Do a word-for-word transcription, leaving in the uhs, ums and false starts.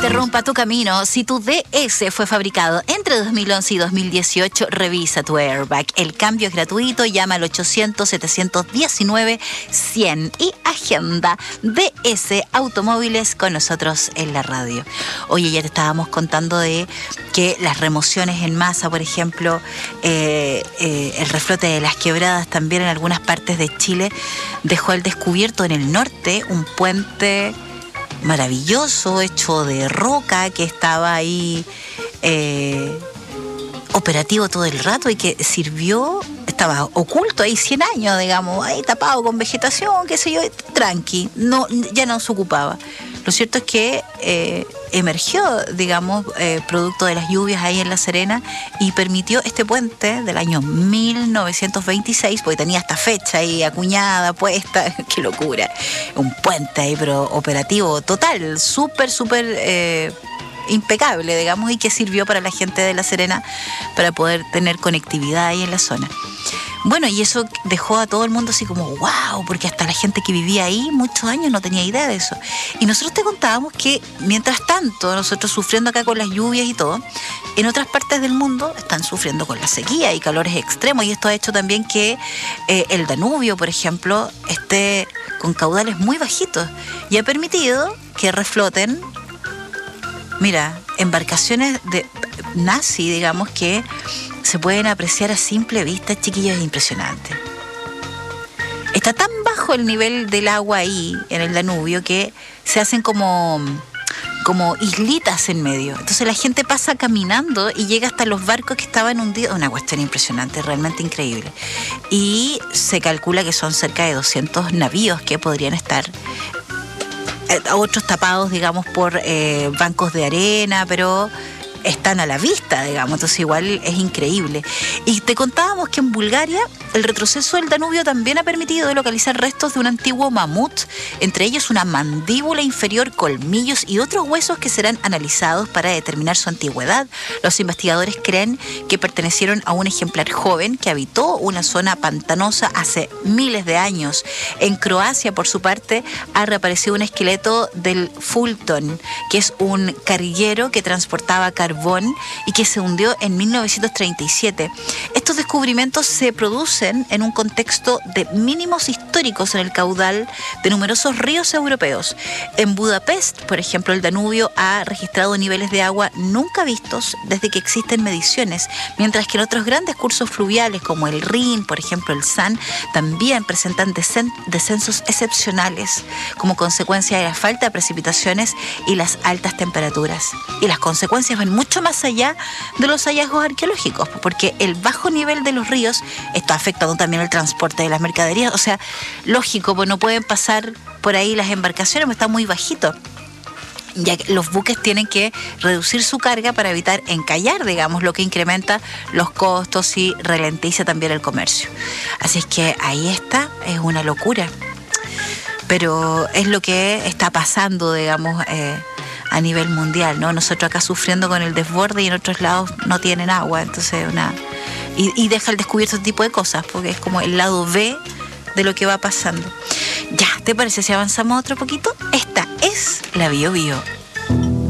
interrumpa tu camino. Si tu D S fue fabricado entre dos mil once y dos mil dieciocho, revisa tu airbag. El cambio es gratuito. Llama al ochocientos, setecientos diecinueve, cien y agenda D S Automóviles con nosotros en la radio. Oye, ya te estábamos contando de que las remociones en masa, por ejemplo, eh, eh, el reflote de las quebradas también en algunas partes de Chile dejó al descubierto en el norte un puente maravilloso, hecho de roca, que estaba ahí eh, operativo todo el rato y que sirvió, estaba oculto ahí cien años, digamos, ahí tapado con vegetación, qué sé yo, tranqui, no, ya no se ocupaba. Lo cierto es que eh, emergió, digamos, eh, producto de las lluvias ahí en La Serena y permitió este puente del año mil novecientos veintiséis, porque tenía esta fecha ahí acuñada, puesta, qué locura, un puente ahí, pero operativo total, súper, súper eh, impecable, digamos, y que sirvió para la gente de La Serena para poder tener conectividad ahí en la zona. Bueno, y eso dejó a todo el mundo así como wow, porque hasta la gente que vivía ahí muchos años no tenía idea de eso. Y nosotros te contábamos que mientras tanto, nosotros sufriendo acá con las lluvias y todo, en otras partes del mundo están sufriendo con la sequía y calores extremos, y esto ha hecho también que eh, el Danubio, por ejemplo, esté con caudales muy bajitos y ha permitido que refloten, mira, embarcaciones de nazi, digamos, que se pueden apreciar a simple vista, chiquillos, es impresionante. Está tan bajo el nivel del agua ahí, en el Danubio, que se hacen como, como islitas en medio. Entonces la gente pasa caminando y llega hasta los barcos que estaban hundidos. Una cuestión impresionante, realmente increíble. Y se calcula que son cerca de doscientos navíos que podrían estar, eh, otros tapados, digamos, por eh, bancos de arena, pero están a la vista, digamos, entonces igual es increíble. Y te contábamos que en Bulgaria el retroceso del Danubio también ha permitido localizar restos de un antiguo mamut, entre ellos una mandíbula inferior, colmillos y otros huesos que serán analizados para determinar su antigüedad. Los investigadores creen que pertenecieron a un ejemplar joven que habitó una zona pantanosa hace miles de años. En Croacia, por su parte, ha reaparecido un esqueleto del Fulton, que es un carguero que transportaba carbón y que se hundió en mil novecientos treinta y siete. Estos descubrimientos se producen en un contexto de mínimos históricos en el caudal de numerosos ríos europeos. En Budapest, por ejemplo, el Danubio ha registrado niveles de agua nunca vistos desde que existen mediciones, mientras que en otros grandes cursos fluviales como el Rin, por ejemplo el San, también presentan desen- descensos excepcionales como consecuencia de la falta de precipitaciones y las altas temperaturas. Y las consecuencias van mucho más allá de los hallazgos arqueológicos, porque el bajo nivel de los ríos está afectando también el transporte de las mercaderías. O sea, lógico, pues no pueden pasar por ahí las embarcaciones, porque está muy bajito. Ya que los buques tienen que reducir su carga para evitar encallar, digamos, lo que incrementa los costos y ralentiza también el comercio. Así es que ahí está, es una locura. Pero es lo que está pasando, digamos, eh, a nivel mundial, ¿no? Nosotros acá sufriendo con el desborde y en otros lados no tienen agua, entonces una... Y, y deja al descubierto este tipo de cosas, porque es como el lado B de lo que va pasando. Ya, ¿te parece si avanzamos otro poquito? Esta es la Bio Bio.